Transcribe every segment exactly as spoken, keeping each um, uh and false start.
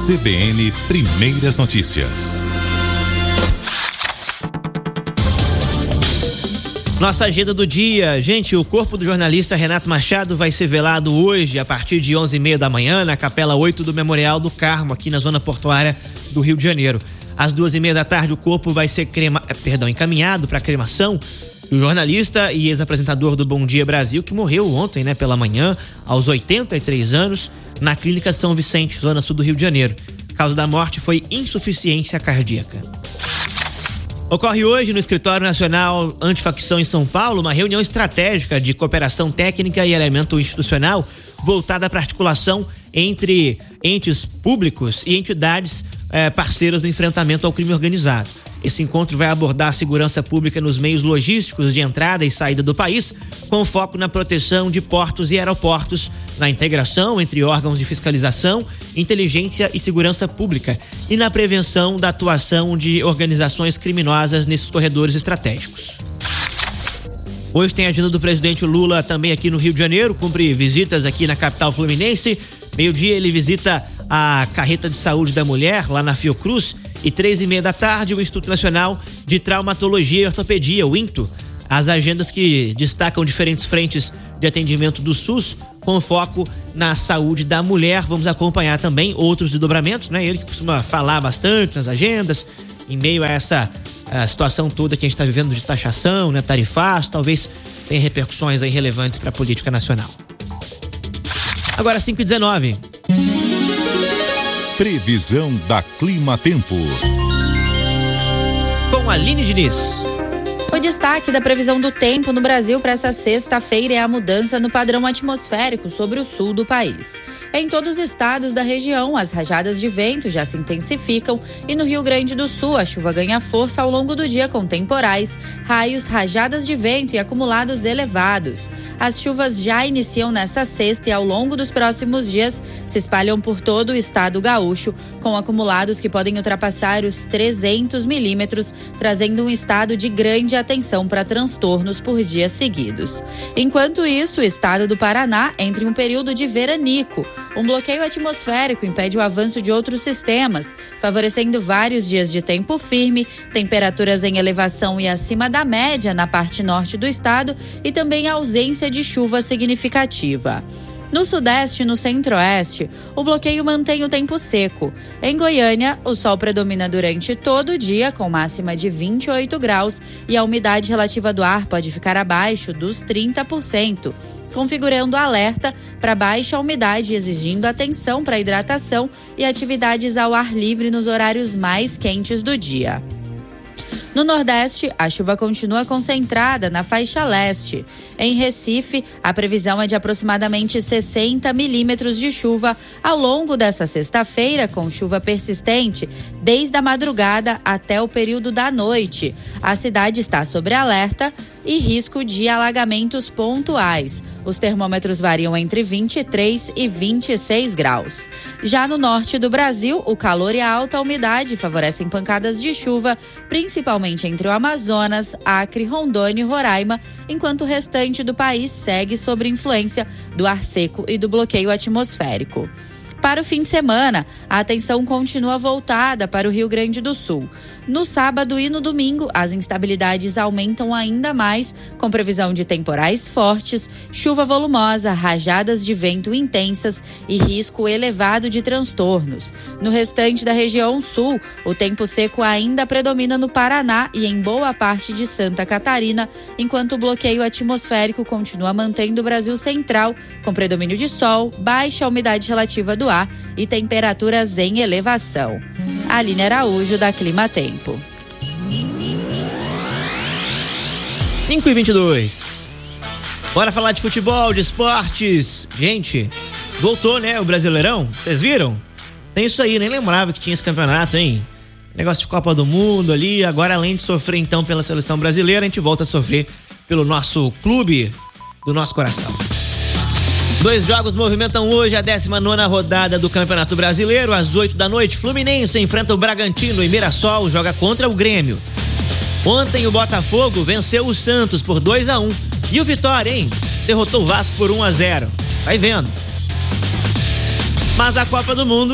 C B N Primeiras Notícias. Nossa agenda do dia. Gente, o corpo do jornalista Renato Machado vai ser velado hoje, a partir de onze e meia da manhã, na Capela oito do Memorial do Carmo, aqui na zona portuária do Rio de Janeiro. Às duas e meia da tarde, o corpo vai ser crema... Perdão, encaminhado para cremação. O jornalista e ex-apresentador do Bom Dia Brasil, que morreu ontem, né, pela manhã, aos oitenta e três anos, na Clínica São Vicente, zona sul do Rio de Janeiro. A causa da morte foi insuficiência cardíaca. Ocorre hoje no Escritório Nacional Antifacção em São Paulo uma reunião estratégica de cooperação técnica e elemento institucional voltada para a articulação entre entes públicos e entidades eh, parceiras no enfrentamento ao crime organizado. Esse encontro vai abordar a segurança pública nos meios logísticos de entrada e saída do país, com foco na proteção de portos e aeroportos, na integração entre órgãos de fiscalização, inteligência e segurança pública e na prevenção da atuação de organizações criminosas nesses corredores estratégicos. Hoje tem a agenda do presidente Lula também aqui no Rio de Janeiro, cumpre visitas aqui na capital fluminense. Meio-dia ele visita a Carreta de Saúde da Mulher, lá na Fiocruz, e três e meia da tarde o Instituto Nacional de Traumatologia e Ortopedia, o INTO. As agendas que destacam diferentes frentes de atendimento do SUS, com foco na saúde da mulher. Vamos acompanhar também outros desdobramentos, né? Ele que costuma falar bastante nas agendas, em meio a essa a situação toda que a gente está vivendo de taxação, né, tarifaço, talvez tenha repercussões aí relevantes para a política nacional. Agora cinco e dezenove. Previsão da Clima Tempo. Com a Aline Diniz. O destaque da previsão do tempo no Brasil para essa sexta-feira é a mudança no padrão atmosférico sobre o sul do país. Em todos os estados da região, as rajadas de vento já se intensificam e no Rio Grande do Sul a chuva ganha força ao longo do dia com temporais, raios, rajadas de vento e acumulados elevados. As chuvas já iniciam nesta sexta e ao longo dos próximos dias se espalham por todo o estado gaúcho, com acumulados que podem ultrapassar os trezentos milímetros, trazendo um estado de grande atenção para transtornos por dias seguidos. Enquanto isso, o estado do Paraná entra em um período de veranico. Um bloqueio atmosférico impede o avanço de outros sistemas, favorecendo vários dias de tempo firme, temperaturas em elevação e acima da média na parte norte do estado e também a ausência de chuva significativa. No sudeste e no centro-oeste, o bloqueio mantém o tempo seco. Em Goiânia, o sol predomina durante todo o dia, com máxima de vinte e oito graus, e a umidade relativa do ar pode ficar abaixo dos trinta por cento, configurando alerta para baixa umidade, exigindo atenção para hidratação e atividades ao ar livre nos horários mais quentes do dia. No Nordeste, a chuva continua concentrada na faixa leste. Em Recife, a previsão é de aproximadamente sessenta milímetros de chuva ao longo dessa sexta-feira, com chuva persistente desde a madrugada até o período da noite. A cidade está sob alerta e risco de alagamentos pontuais. Os termômetros variam entre vinte e três e vinte e seis graus. Já no norte do Brasil, o calor e a alta umidade favorecem pancadas de chuva, principalmente entre o Amazonas, Acre, Rondônia e Roraima, enquanto o restante do país segue sob influência do ar seco e do bloqueio atmosférico. Para o fim de semana, a atenção continua voltada para o Rio Grande do Sul. No sábado e no domingo, as instabilidades aumentam ainda mais, com previsão de temporais fortes, chuva volumosa, rajadas de vento intensas e risco elevado de transtornos. No restante da região sul, o tempo seco ainda predomina no Paraná e em boa parte de Santa Catarina, enquanto o bloqueio atmosférico continua mantendo o Brasil central, com predomínio de sol, baixa umidade relativa do ar e temperaturas em elevação. Aline Araújo, da Clima Tempo. cinco e vinte e dois. Bora falar de futebol, de esportes. Gente, voltou, né, o Brasileirão? Vocês viram? Tem isso aí, nem lembrava que tinha esse campeonato, hein? Negócio de Copa do Mundo ali. Agora, além de sofrer então pela seleção brasileira, a gente volta a sofrer pelo nosso clube do nosso coração. Dois jogos movimentam hoje a décima nona rodada do Campeonato Brasileiro. Às oito da noite, Fluminense enfrenta o Bragantino e Mirassol joga contra o Grêmio. Ontem o Botafogo venceu o Santos por dois a um. E o Vitória, hein? Derrotou o Vasco por um a zero. Vai vendo. Mas a Copa do Mundo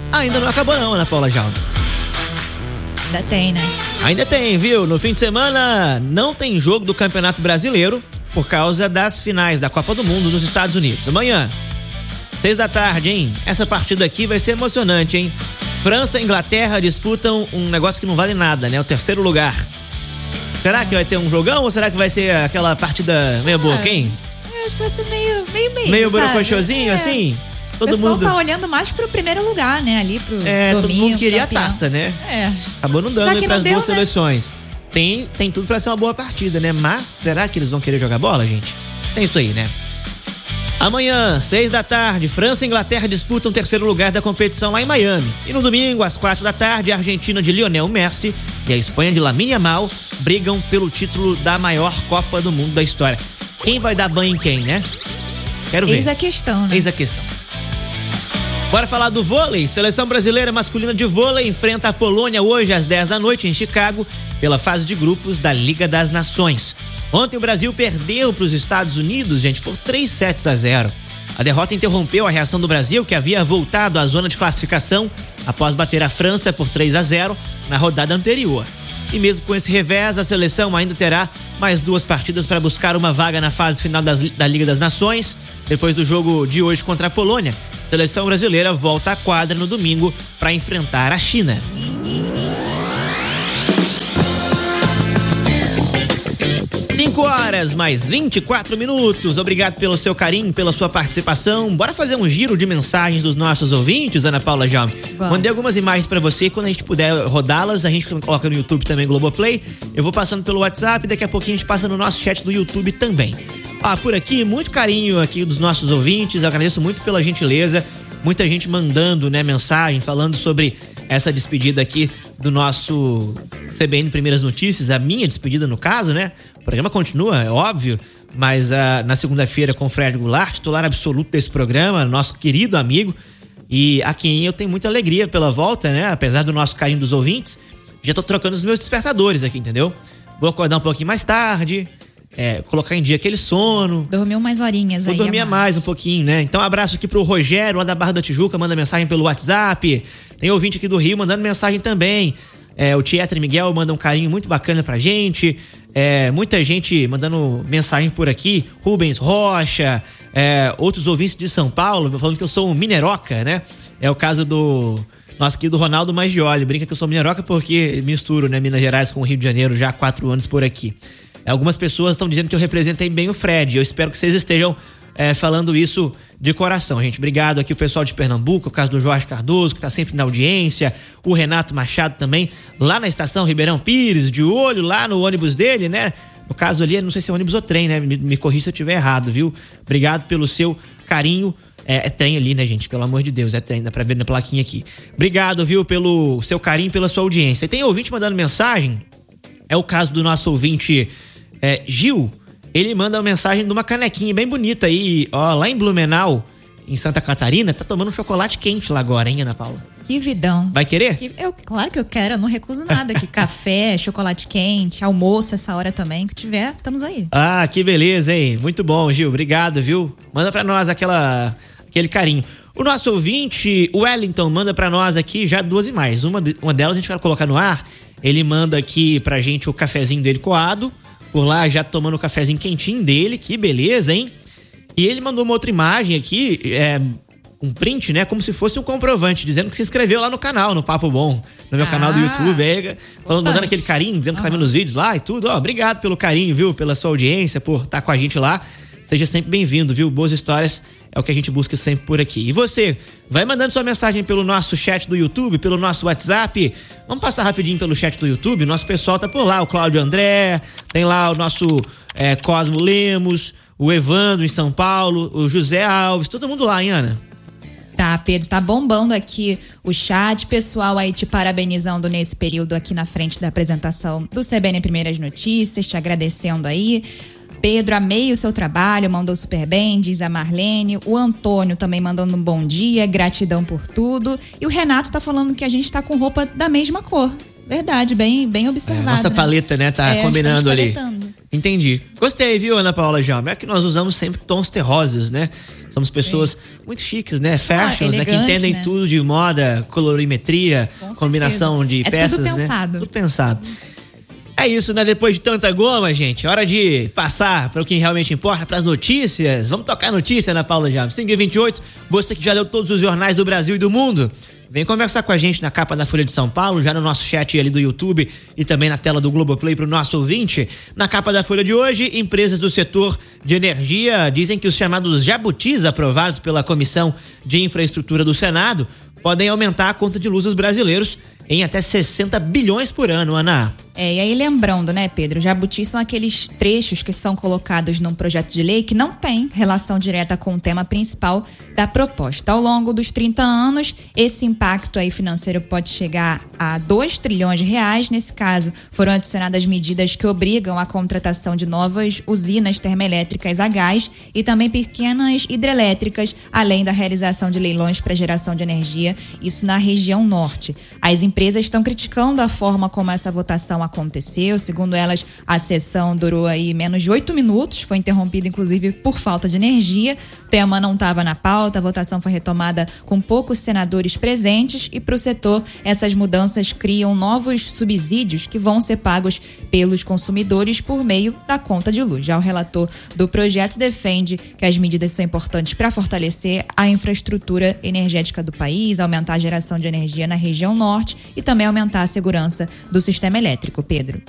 Ainda não acabou não, Ana Paula Jaume. Ainda tem, né? Ainda tem, viu? No fim de semana não tem jogo do Campeonato Brasileiro por causa das finais da Copa do Mundo nos Estados Unidos. Amanhã, seis da tarde, hein? Essa partida aqui vai ser emocionante, hein? França e Inglaterra disputam um negócio que não vale nada, né? O terceiro lugar. Será que vai ter um jogão ou será que vai ser aquela partida meio boca, hein? Eu acho que vai ser meio, meio, meio. Meio sabe? borocochosinho, é. assim? Todo o pessoal mundo tá olhando mais pro primeiro lugar, né? Ali pro É, domingo, todo mundo queria campeão. a taça, né? É. Acabou não dando Já aí que pras não deu, duas né? seleções. Tem, tem tudo pra ser uma boa partida, né? Mas será que eles vão querer jogar bola, gente? Tem isso aí, né? Amanhã, seis da tarde, França e Inglaterra disputam o terceiro lugar da competição lá em Miami. E no domingo, às quatro da tarde, a Argentina de Lionel Messi e a Espanha de Lamine Yamal brigam pelo título da maior Copa do Mundo da história. Quem vai dar banho em quem, né? Quero ver. Eis a questão, né? Eis a questão. Bora falar do vôlei. Seleção brasileira masculina de vôlei enfrenta a Polônia hoje às dez da noite em Chicago pela fase de grupos da Liga das Nações. Ontem o Brasil perdeu para os Estados Unidos, gente, por três sets a zero. A derrota interrompeu a reação do Brasil, que havia voltado à zona de classificação após bater a França por três a zero na rodada anterior. E mesmo com esse revés, a seleção ainda terá mais duas partidas para buscar uma vaga na fase final das, da Liga das Nações. Depois do jogo de hoje contra a Polônia, a seleção brasileira volta à quadra no domingo para enfrentar a China. cinco horas mais vinte e quatro minutos. Obrigado pelo seu carinho, pela sua participação. Bora fazer um giro de mensagens dos nossos ouvintes, Ana Paula Jaume. Mandei algumas imagens pra você. Quando a gente puder rodá-las, a gente coloca no YouTube também, Globoplay. Eu vou passando pelo WhatsApp. Daqui a pouquinho a gente passa no nosso chat do YouTube também. Ah, por aqui, muito carinho aqui dos nossos ouvintes. Eu agradeço muito pela gentileza. Muita gente mandando, né, mensagem, falando sobre essa despedida aqui do nosso C B N Primeiras Notícias, a minha despedida no caso, né? O programa continua, é óbvio, mas uh, na segunda-feira com o Fred Goulart, titular absoluto desse programa, nosso querido amigo, e a quem eu tenho muita alegria pela volta, né? Apesar do nosso carinho dos ouvintes, já tô trocando os meus despertadores aqui, entendeu? Vou acordar um pouquinho mais tarde, é, colocar em dia aquele sono. Dormiu mais horinhas aí. Vou dormir mais um pouquinho, né? Então, um abraço aqui pro Rogério, lá da Barra da Tijuca, manda mensagem pelo WhatsApp. Tem ouvinte aqui do Rio mandando mensagem também. É, o Tietre Miguel manda um carinho muito bacana pra gente. É, muita gente mandando mensagem por aqui. Rubens Rocha, é, outros ouvintes de São Paulo, falando que eu sou um mineroca, né? É o caso do nosso querido Ronaldo Maggioli. Brinca que eu sou mineroca porque misturo, né, Minas Gerais com o Rio de Janeiro já há quatro anos por aqui. Algumas pessoas estão dizendo que eu representei bem o Fred. Eu espero que vocês estejam é, falando isso de coração, gente. Obrigado aqui o pessoal de Pernambuco, o caso do Jorge Cardoso, que tá sempre na audiência, o Renato Machado também, lá na estação Ribeirão Pires, de olho lá no ônibus dele, né? No caso ali, não sei se é ônibus ou trem, né? Me, me corrija se eu estiver errado, viu? Obrigado pelo seu carinho. É, é trem ali, né, gente? Pelo amor de Deus, é trem, dá pra ver na plaquinha aqui. Obrigado, viu, pelo seu carinho, pela sua audiência. E tem ouvinte mandando mensagem, é o caso do nosso ouvinte é, Gil. Ele manda uma mensagem de uma canequinha bem bonita aí, ó, lá em Blumenau, em Santa Catarina, tá tomando um chocolate quente lá agora, hein, Ana Paula? Que vidão. Vai querer? Que, eu, claro que eu quero, eu não recuso nada aqui. Café, chocolate quente, almoço essa hora também, que tiver, estamos aí. Ah, que beleza, hein? Muito bom, Gil, obrigado, viu? Manda pra nós aquela, aquele carinho. O nosso ouvinte, o Wellington, manda pra nós aqui já duas imagens. Uma, de, uma delas a gente vai colocar no ar. Ele manda aqui pra gente o cafezinho dele coado. Por lá já tomando o cafezinho quentinho dele, que beleza, hein? E ele mandou uma outra imagem aqui, é, um print, né? Como se fosse um comprovante, dizendo que se inscreveu lá no canal, no Papo Bom, no meu ah, canal do YouTube, aí, falando, mandando aquele carinho, dizendo que uhum. tá vendo os vídeos lá e tudo. Ó, obrigado pelo carinho, viu? Pela sua audiência, por estar com a gente lá. Seja sempre bem-vindo, viu? Boas histórias é o que a gente busca sempre por aqui. E você, vai mandando sua mensagem pelo nosso chat do YouTube, pelo nosso WhatsApp. Vamos passar rapidinho pelo chat do YouTube. Nosso pessoal tá por lá, o Cláudio André, tem lá o nosso é, Cosmo Lemos, o Evandro em São Paulo, o José Alves, todo mundo lá, hein, Ana? Tá, Pedro, tá bombando aqui o chat, pessoal aí te parabenizando nesse período aqui na frente da apresentação do C B N Primeiras Notícias, te agradecendo aí. Pedro, amei o seu trabalho, mandou super bem, diz a Marlene. O Antônio também mandando um bom dia, gratidão por tudo. E o Renato tá falando que a gente tá com roupa da mesma cor. Verdade, bem, bem observado. É, nossa né? paleta, né? Tá é, combinando ali. Entendi. Gostei, viu, Ana Paula Jaume? É que nós usamos sempre tons terrosos, né? Somos pessoas Sim. muito chiques, né? Fashions, ah, né? Que entendem né? tudo de moda, colorimetria, Com combinação certeza. de é peças, tudo pensado. né? Tudo pensado. É isso, né? Depois de tanta goma, gente, hora de passar para o que realmente importa, para as notícias. Vamos tocar notícia, Ana Paula Jaume. cinco e vinte e oito, você que já leu todos os jornais do Brasil e do mundo, vem conversar com a gente na capa da Folha de São Paulo, já no nosso chat ali do YouTube e também na tela do Globoplay para o nosso ouvinte. Na capa da Folha de hoje, empresas do setor de energia dizem que os chamados jabutis aprovados pela Comissão de Infraestrutura do Senado podem aumentar a conta de luz dos brasileiros em até sessenta bilhões por ano, Ana. É, e aí lembrando, né, Pedro, jabutis são aqueles trechos que são colocados num projeto de lei que não tem relação direta com o tema principal da proposta. Ao longo dos trinta anos, esse impacto aí financeiro pode chegar a dois trilhões de reais. Nesse caso, foram adicionadas medidas que obrigam a contratação de novas usinas termoelétricas a gás e também pequenas hidrelétricas, além da realização de leilões para geração de energia, isso na região norte. As empresas estão criticando a forma como essa votação aconteceu. Segundo elas, a sessão durou aí menos de oito minutos, foi interrompida inclusive por falta de energia. O tema não estava na pauta, a votação foi retomada com poucos senadores presentes e para o setor essas mudanças criam novos subsídios que vão ser pagos pelos consumidores por meio da conta de luz. Já o relator do projeto defende que as medidas são importantes para fortalecer a infraestrutura energética do país, aumentar a geração de energia na região norte e também aumentar a segurança do sistema elétrico. Pedro.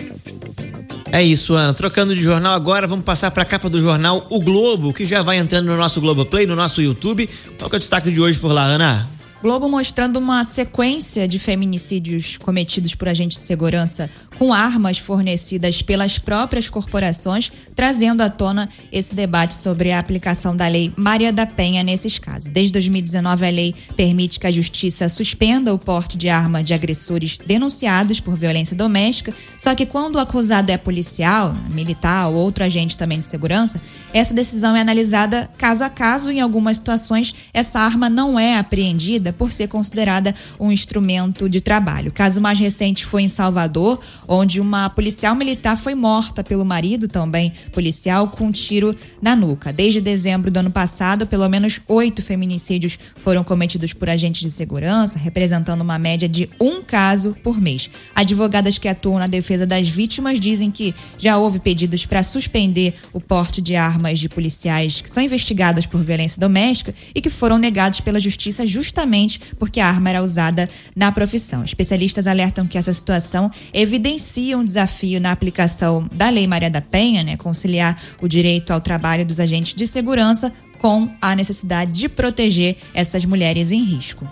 É isso, Ana. Trocando de jornal agora, vamos passar para a capa do jornal O Globo, que já vai entrando no nosso Globoplay, no nosso YouTube. Qual que é o destaque de hoje por lá, Ana? Globo mostrando uma sequência de feminicídios cometidos por agentes de segurança com armas fornecidas pelas próprias corporações, trazendo à tona esse debate sobre a aplicação da Lei Maria da Penha nesses casos. Desde dois mil e dezenove, a lei permite que a justiça suspenda o porte de arma de agressores denunciados por violência doméstica, só que quando o acusado é policial, militar ou outro agente também de segurança, essa decisão é analisada caso a caso e em algumas situações essa arma não é apreendida por ser considerada um instrumento de trabalho. O caso mais recente foi em Salvador, onde uma policial militar foi morta pelo marido, também policial, com um tiro na nuca. Desde dezembro do ano passado, pelo menos oito feminicídios foram cometidos por agentes de segurança, representando uma média de um caso por mês. Advogadas que atuam na defesa das vítimas dizem que já houve pedidos para suspender o porte de armas de policiais que são investigados por violência doméstica e que foram negados pela justiça justamente porque a arma era usada na profissão. Especialistas alertam que essa situação evidencia um desafio na aplicação da Lei Maria da Penha, né, conciliar o direito ao trabalho dos agentes de segurança com a necessidade de proteger essas mulheres em risco.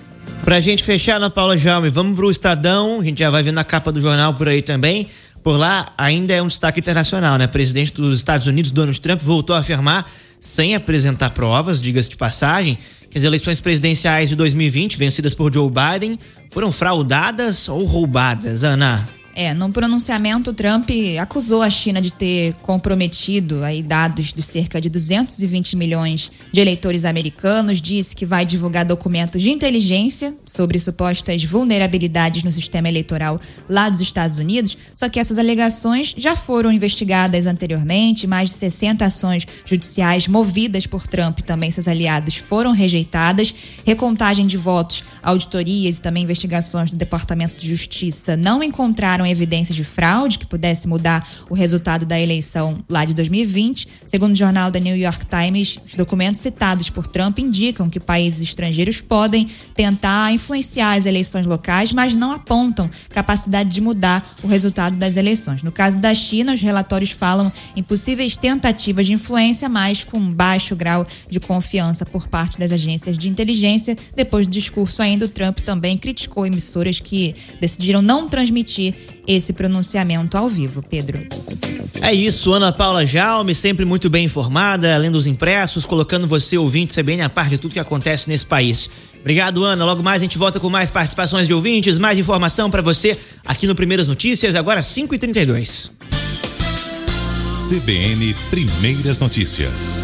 Pra gente fechar, Ana Paula Jaume, vamos pro Estadão, a gente já vai ver na capa do jornal por aí também. Por lá ainda é um destaque internacional, né? O presidente dos Estados Unidos, Donald Trump, voltou a afirmar, sem apresentar provas, diga-se de passagem, que as eleições presidenciais de dois mil e vinte, vencidas por Joe Biden, foram fraudadas ou roubadas, Ana? É, num pronunciamento, Trump acusou a China de ter comprometido aí dados de cerca de duzentos e vinte milhões de eleitores americanos, disse que vai divulgar documentos de inteligência sobre supostas vulnerabilidades no sistema eleitoral lá dos Estados Unidos, só que essas alegações já foram investigadas anteriormente, mais de sessenta ações judiciais movidas por Trump e também seus aliados foram rejeitadas, recontagem de votos, auditorias e também investigações do Departamento de Justiça não encontraram evidências de fraude que pudesse mudar o resultado da eleição lá de dois mil e vinte. Segundo o jornal da New York Times, os documentos citados por Trump indicam que países estrangeiros podem tentar influenciar as eleições locais, mas não apontam capacidade de mudar o resultado das eleições. No caso da China, os relatórios falam em possíveis tentativas de influência, mas com baixo grau de confiança por parte das agências de inteligência. Depois do discurso ainda, o Trump também criticou emissoras que decidiram não transmitir esse pronunciamento ao vivo, Pedro. É isso, Ana Paula Jaume, sempre muito bem informada, além dos impressos, colocando você, ouvinte, C B N, a par de tudo que acontece nesse país. Obrigado, Ana. Logo mais a gente volta com mais participações de ouvintes, mais informação para você aqui no Primeiras Notícias, agora cinco e trinta e dois. C B N Primeiras Notícias.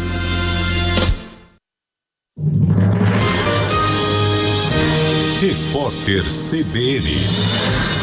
Repórter C B N.